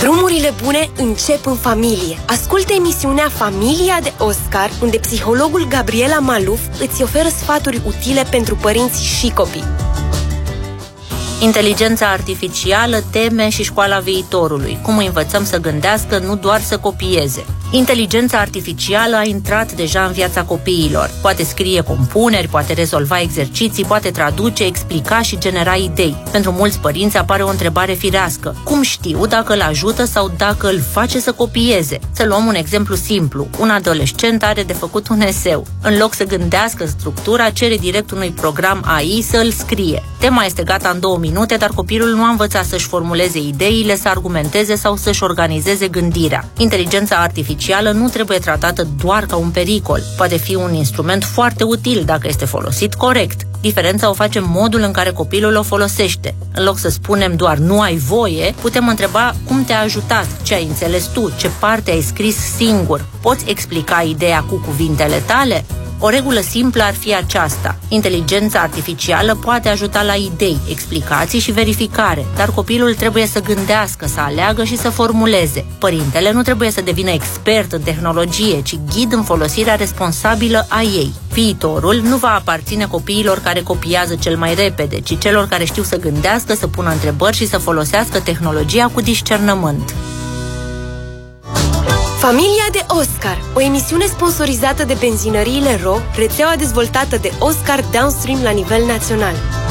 Drumurile bune încep în familie. Ascultă emisiunea Familia de Oscar, unde psihologul Gabriela Maluf îți oferă sfaturi utile pentru părinți și copii. Inteligența artificială, teme și școala viitorului. Cum îi învățăm să gândească, nu doar să copieze. Inteligența artificială a intrat deja în viața copiilor. Poate scrie compuneri, poate rezolva exerciții, poate traduce, explica și genera idei. Pentru mulți părinți apare o întrebare firească. Cum știu dacă îl ajută sau dacă îl face să copieze? Să luăm un exemplu simplu. Un adolescent are de făcut un eseu. În loc să gândească structura, cere direct unui program AI să îl scrie. Tema este gata în 2 minute, dar copilul nu a învățat să-și formuleze ideile, să argumenteze sau să-și organizeze gândirea. Inteligența artificială nu trebuie tratată doar ca un pericol. Poate fi un instrument foarte util dacă este folosit corect. Diferența o face modul în care copilul o folosește. În loc să spunem doar nu ai voie, putem întreba cum te-a ajutat, ce ai înțeles tu, ce parte ai scris singur. Poți explica ideea cu cuvintele tale? O regulă simplă ar fi aceasta. Inteligența artificială poate ajuta la idei, explicații și verificare, dar copilul trebuie să gândească, să aleagă și să formuleze. Părintele nu trebuie să devină expert în tehnologie, ci ghid în folosirea responsabilă a ei. Viitorul nu va aparține copiilor care copiază cel mai repede, ci celor care știu să gândească, să pună întrebări și să folosească tehnologia cu discernământ. Familia de Oscar, o emisiune sponsorizată de benzinăriile RO, rețeaua dezvoltată de Oscar Downstream la nivel național.